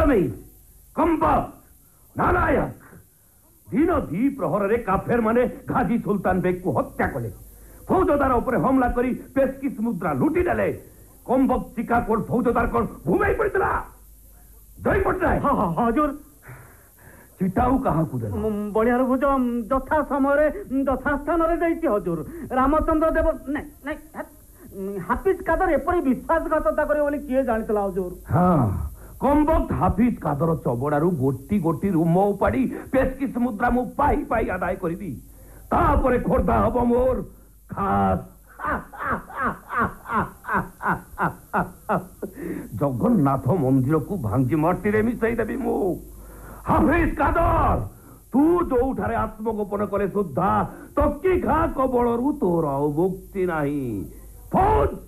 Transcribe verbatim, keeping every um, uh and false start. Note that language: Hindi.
बदतमीज कमबख्त नालायक दिन दी प्रहर काफेर माने गाजी सुल्तान बेग को हत्या कले फौजदार उपरे हमला करी पेस्किस मुद्रा लुटी देले कमबख्त चिकाकोट फौजदार को भूमि पड़ता जय पटनायक हाँ हाँ हजूर चिटाऊ कहा कुदे बलिहार भुज यथा समय यथा स्थान हजूर रामचंद्र देव नहीं नहीं हाफिज कादर एपरी विश्वासघातता करे बोली किए जानितला हजूर हाँ कमबख्त हाफिज कादर चबड़ारू गोटी गोटी रुम उपाड़ी पेस्किस मुद्रा मु पाई पाई आदाय करिबी तापरे खोर्धा हबो मोर खास जगन्नाथ मंदिर को भांगी माटी रे मिसाई देबी मु हाफिज कादर तू जोठारे आत्मगोपन करे सुद्धा तकी घा कबलरू तोर मुक्ति नहीं फौज